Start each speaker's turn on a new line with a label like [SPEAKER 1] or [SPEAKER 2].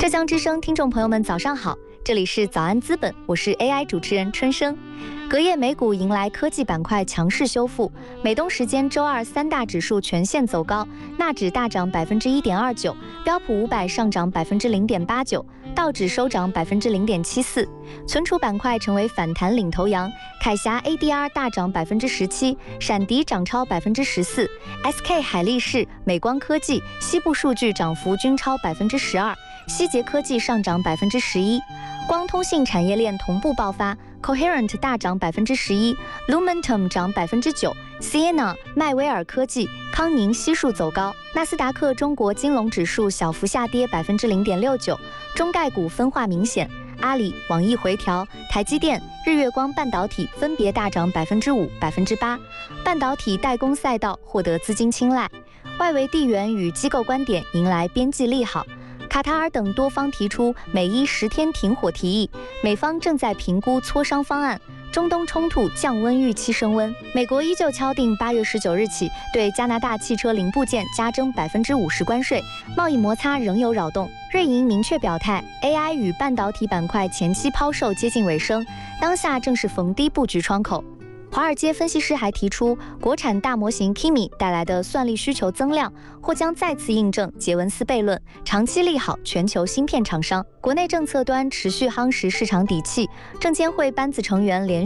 [SPEAKER 1] 浙江之声听众朋友们，早上好，这里是早安资本，我是 AI 主持人春生。隔夜美股迎来科技板块强势修复，美东时间周二三大指数全线走高，纳指大涨1.29%，标普500上涨0.89%，道指收涨0.74%。存储板块成为反弹领头羊，凯霞 ADR 大涨17%，闪迪涨超14%，SK 海力士、美光科技、西部数据涨幅均超12%，希捷科技上涨11%。光通信产业链同步爆发 ，Coherent 大涨11%，Lumentum 涨9%，Ciena、迈威尔科技、康宁悉数走高。纳斯达克中国金融指数小幅下跌0.69%，中概股分化明显。阿里、网易回调、台积电、日月光半导体分别大涨5%、8%，半导体代工赛道获得资金青睐。外围地缘与机构观点迎来边际利好。卡塔尔等多方提出美伊10天停火提议，美方正在评估磋商方案。中东冲突降温预期升温，美国依旧敲定8月19日起对加拿大汽车零部件加征50%关税，贸易摩擦仍有扰动。瑞银明确表态 ，AI 与半导体板块前期抛售接近尾声，当下正是逢低布局窗口。华尔街分析师还提出，国产大模型 Kimi 带来的算力需求增量，或将再次印证杰文斯悖论，长期利好全球芯片厂商。国内政策端持续夯实市场底气，证监会班子成员连续